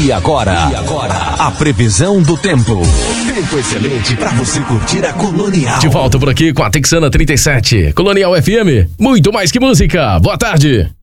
E agora, a previsão do tempo. Tempo excelente para você curtir a Colonial. De volta por aqui com a Texana 37, Colonial FM. Muito mais que música. Boa tarde.